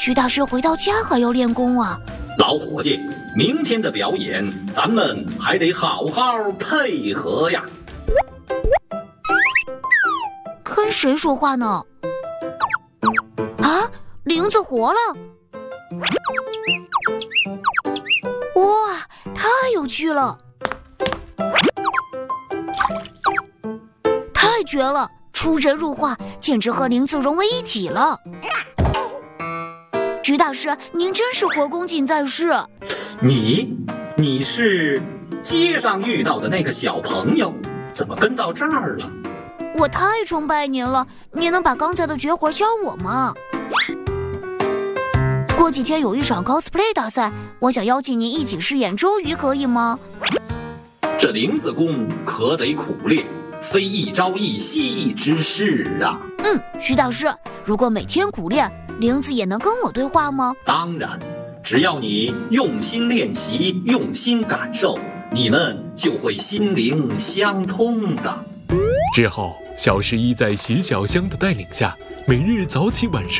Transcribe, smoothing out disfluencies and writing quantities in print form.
徐大师回到家还要练功啊。 老伙计，明天的表演咱们还得好好配合呀。 跟谁说话呢？啊，铃子活了！哇，太有趣了！太绝了，出神入化，简直和铃子融为一体了。徐大师，您真是活公瑾在世。 你是街上遇到的那个小朋友，怎么跟到这儿了？ 我太崇拜您了，您能把刚才的绝活教我吗？过几天有一场 cosplay 大赛，我想邀请您一起饰演周瑜，可以吗？ 这铃子功可得苦练，非一朝一夕之事啊。 徐大师，如果每天苦练，铃子也能跟我对话吗？ 当然，只要你用心练习，用心感受，你们就会心灵相通的。 之后，小11在徐小香的带领下，每日早起晚睡